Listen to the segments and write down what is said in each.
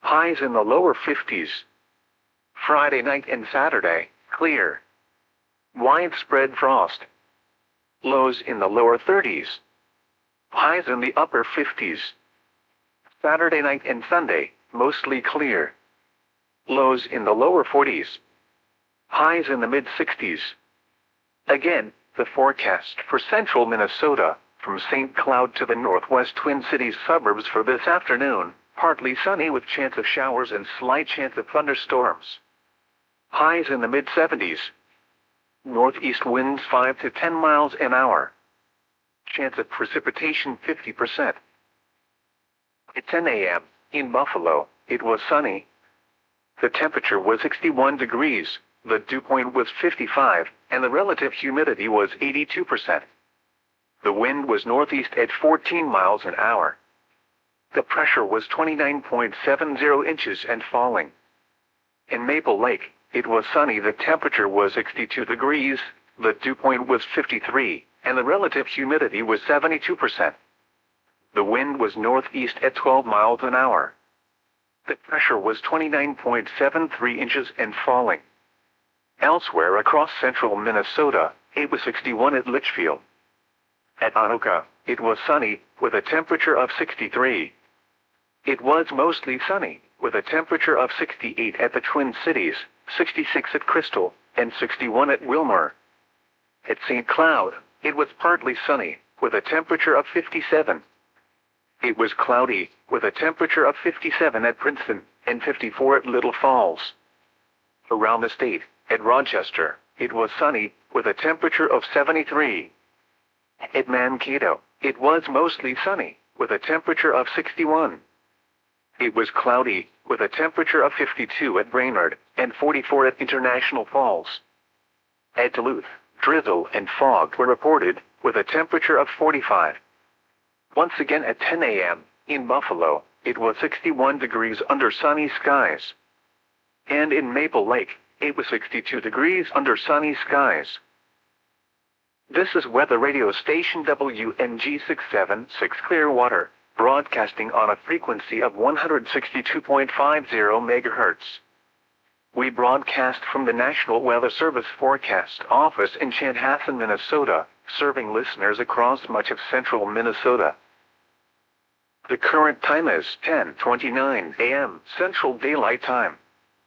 Highs in the lower 50s. Friday night and Saturday, clear. Widespread frost. Lows in the lower 30s. Highs in the upper 50s. Saturday night and Sunday, mostly clear. Lows in the lower 40s. Highs in the mid-60s. Again, the forecast for central Minnesota, from St. Cloud to the northwest Twin Cities suburbs for this afternoon, partly sunny with chance of showers and slight chance of thunderstorms. Highs in the mid-70s. Northeast winds 5 to 10 miles an hour. Chance of precipitation 50%. At 10 a.m., in Buffalo, it was sunny. The temperature was 61 degrees, the dew point was 55, and the relative humidity was 82%. The wind was northeast at 14 miles an hour. The pressure was 29.70 inches and falling. In Maple Lake, it was sunny. The temperature was 62 degrees, the dew point was 53, and the relative humidity was 72%. The wind was northeast at 12 miles an hour. The pressure was 29.73 inches and falling. Elsewhere across central Minnesota, it was 61 at Litchfield. At Anoka, it was sunny, with a temperature of 63. It was mostly sunny, with a temperature of 68 at the Twin Cities, 66 at Crystal, and 61 at Wilmer. At St. Cloud, it was partly sunny, with a temperature of 57. It was cloudy, with a temperature of 57 at Princeton, and 54 at Little Falls. Around the state, at Rochester, it was sunny, with a temperature of 73. At Mankato, it was mostly sunny, with a temperature of 61. It was cloudy, with a temperature of 52 at Brainerd, and 44 at International Falls. At Duluth, drizzle and fog were reported, with a temperature of 45. Once again at 10 a.m., in Buffalo, it was 61 degrees under sunny skies. And in Maple Lake, it was 62 degrees under sunny skies. This is weather radio station WNG 676 Clearwater, broadcasting on a frequency of 162.50 MHz. We broadcast from the National Weather Service Forecast Office in Chanhassen, Minnesota, serving listeners across much of central Minnesota. The current time is 10:29 a.m. Central Daylight Time.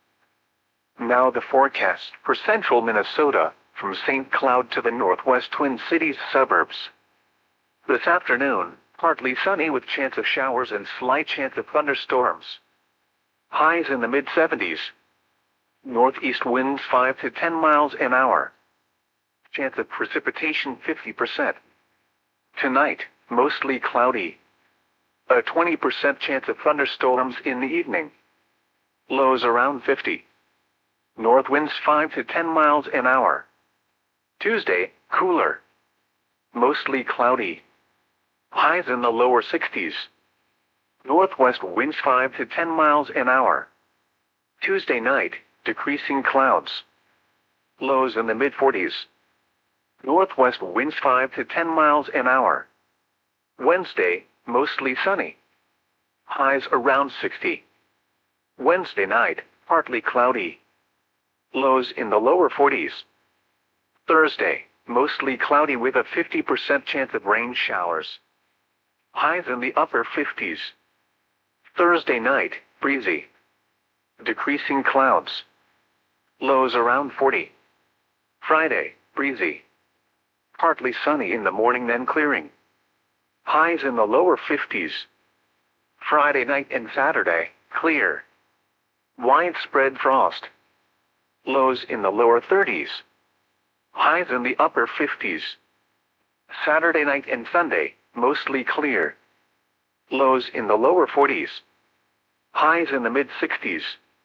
Now the forecast for central Minnesota, from St. Cloud to the northwest Twin Cities suburbs. This afternoon, partly sunny with chance of showers and slight chance of thunderstorms. Highs in the mid-70s. Northeast winds 5 to 10 miles an hour. Chance of precipitation 50%. Tonight, mostly cloudy. A 20% chance of thunderstorms in the evening. Lows around 50. North winds 5 to 10 miles an hour. Tuesday, cooler. Mostly cloudy. Highs in the lower 60s. Northwest winds 5 to 10 miles an hour. Tuesday night, decreasing clouds. Lows in the mid-40s. Northwest winds 5 to 10 miles an hour. Wednesday, mostly sunny. Highs around 60. Wednesday night, partly cloudy. Lows in the lower 40s. Thursday, mostly cloudy with a 50% chance of rain showers. Highs in the upper 50s. Thursday night, breezy. Decreasing clouds. Lows around 40. Friday, breezy. Partly sunny in the morning then clearing. Highs in the lower 50s. Friday night and Saturday, clear. Widespread frost. Lows in the lower 30s. Highs in the upper 50s. Saturday night and Sunday, mostly clear. Lows in the lower 40s. Highs in the mid-60s.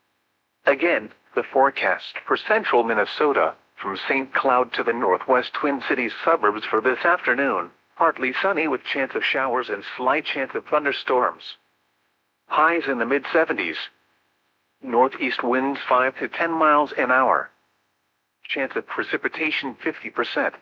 Again, the forecast for central Minnesota, from St. Cloud to the northwest Twin Cities suburbs for this afternoon, partly sunny with chance of showers and slight chance of thunderstorms. Highs in the mid-70s. Northeast winds 5 to 10 miles an hour. Chance of precipitation 50%.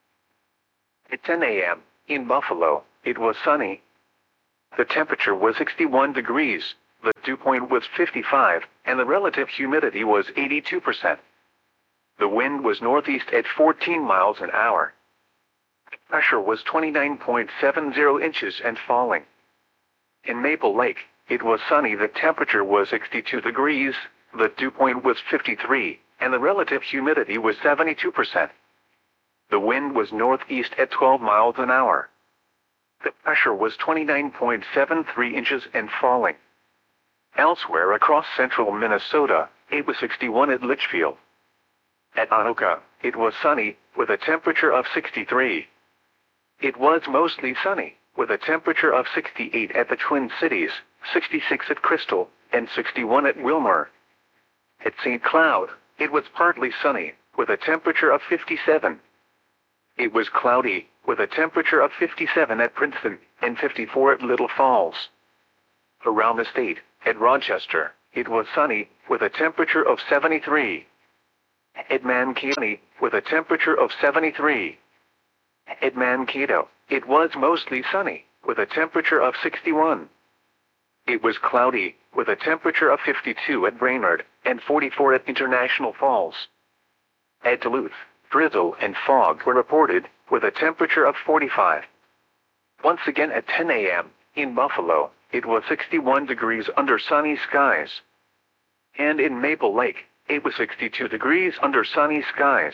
At 10 a.m., in Buffalo, it was sunny. The temperature was 61 degrees, The dew point was 55, and the relative humidity was 82%. The wind was northeast at 14 miles an hour. The pressure was 29.70 inches and falling. In Maple Lake, it was sunny. The temperature was 62 degrees, the dew point was 53, and the relative humidity was 72%. The wind was northeast at 12 miles an hour. The pressure was 29.73 inches and falling. Elsewhere across central Minnesota, it was 61 at Litchfield. At Anoka, it was sunny, with a temperature of 63. It was mostly sunny, with a temperature of 68 at the Twin Cities, 66 at Crystal, and 61 at Wilmer. At St. Cloud, it was partly sunny, with a temperature of 57. It was cloudy, with a temperature of 57 at Princeton, and 54 at Little Falls. Around the state, at Rochester, it was sunny, with a temperature of 73. At Mankato, with a temperature of 73. At Mankato, it was mostly sunny, with a temperature of 61. It was cloudy, with a temperature of 52 at Brainerd, and 44 at International Falls. At Duluth, drizzle and fog were reported, with a temperature of 45. Once again at 10 a.m., in Buffalo, it was 61 degrees under sunny skies. And in Maple Lake, it was 62 degrees under sunny skies.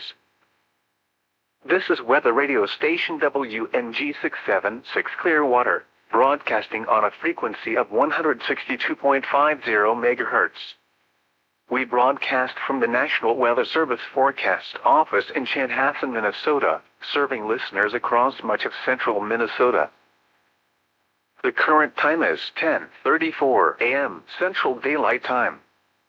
This is weather radio station WNG 676 Clearwater, broadcasting on a frequency of 162.50 MHz. We broadcast from the National Weather Service Forecast Office in Chanhassen, Minnesota, serving listeners across much of central Minnesota. The current time is 10:34 a.m. Central Daylight Time.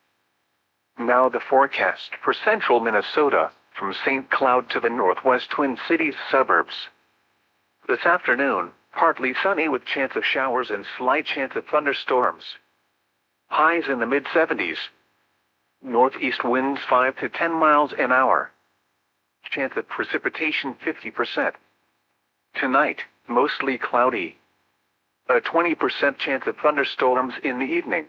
Now the forecast for central Minnesota, from St. Cloud to the northwest Twin Cities suburbs. This afternoon, partly sunny with chance of showers and slight chance of thunderstorms. Highs in the mid-70s. Northeast winds 5 to 10 miles an hour. Chance of precipitation 50%. Tonight, mostly cloudy. A 20% chance of thunderstorms in the evening.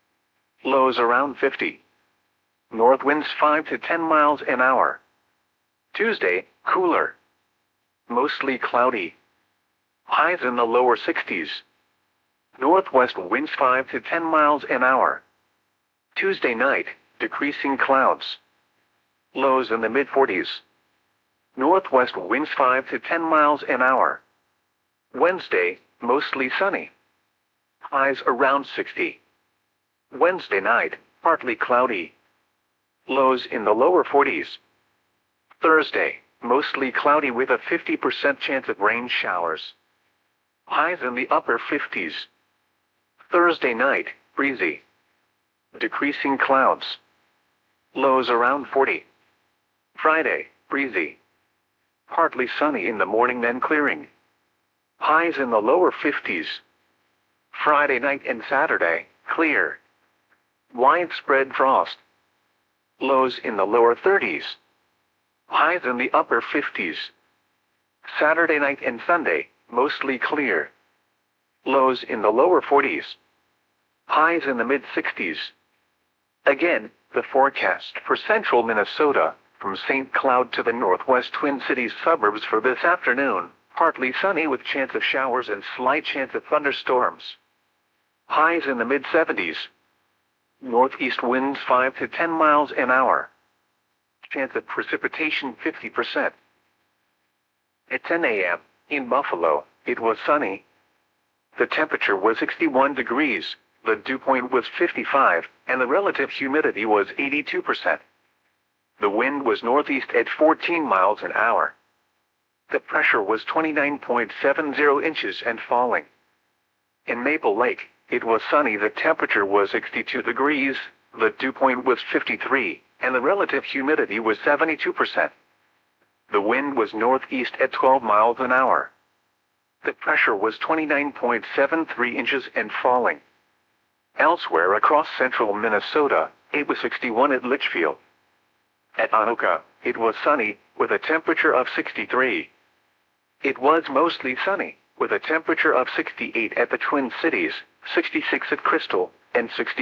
Lows around 50. North winds 5 to 10 miles an hour. Tuesday, cooler. Mostly cloudy. Highs in the lower 60s. Northwest winds 5 to 10 miles an hour. Tuesday night, decreasing clouds. Lows in the mid-40s. Northwest winds 5 to 10 miles an hour. Wednesday, mostly sunny. Highs around 60. Wednesday night, partly cloudy. Lows in the lower 40s. Thursday, mostly cloudy with a 50% chance of rain showers. Highs in the upper 50s. Thursday night, breezy. Decreasing clouds. Lows around 40. Friday, breezy. Partly sunny in the morning then clearing. Highs in the lower 50s. Friday night and Saturday, clear. Widespread frost. Lows in the lower 30s. Highs in the upper 50s. Saturday night and Sunday, mostly clear. Lows in the lower 40s. Highs in the mid-60s. Again, the forecast for central Minnesota, from St. Cloud to the northwest Twin Cities suburbs for this afternoon, partly sunny with chance of showers and slight chance of thunderstorms. Highs in the mid-70s. Northeast winds 5 to 10 miles an hour. Chance of precipitation 50%. At 10 a.m., in Buffalo, it was sunny. The temperature was 61 degrees, the dew point was 55, and the relative humidity was 82%. The wind was northeast at 14 miles an hour. The pressure was 29.70 inches and falling. In Maple Lake, it was sunny. The temperature was 62 degrees, the dew point was 53, and the relative humidity was 72%. The wind was northeast at 12 miles an hour. The pressure was 29.73 inches and falling. Elsewhere across central Minnesota, it was 61 at Litchfield. At Anoka, it was sunny, with a temperature of 63. It was mostly sunny, with a temperature of 68 at the Twin Cities, 66 at Crystal, and 60.